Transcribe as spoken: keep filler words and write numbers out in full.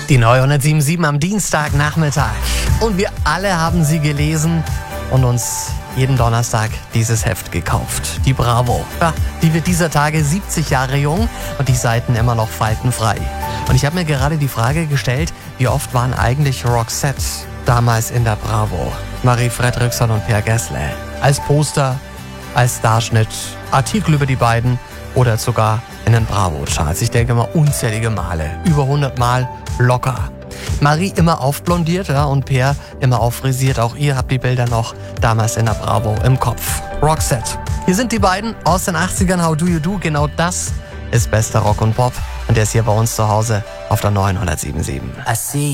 Die neunhundertsiebenundsiebzig am Dienstagnachmittag. Und wir alle haben sie gelesen und uns jeden Donnerstag dieses Heft gekauft. Die Bravo. Ja, die wird dieser Tage siebzig Jahre jung und die Seiten immer noch faltenfrei. Und ich habe mir gerade die Frage gestellt, wie oft waren eigentlich Roxette damals in der Bravo? Marie Fredriksson und Per Gessle. Als Poster, als Starschnitt, Artikel über die beiden oder sogar in den Bravo-Charts. Ich denke mal unzählige Male. Über hundert Mal locker. Marie immer aufblondiert, ja, und Per immer auffrisiert. Auch ihr habt die Bilder noch damals in der Bravo im Kopf. Roxette. Hier sind die beiden aus den achtzigern. How Do You Do? Genau das ist bester Rock und Pop. Und der ist hier bei uns zu Hause auf der neunhundertsiebenundsiebzig.